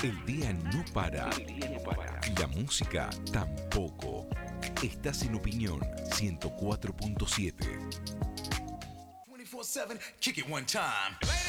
El día no para. La música tampoco. Estás en Opinión 104.7. 24/7, kick it one time.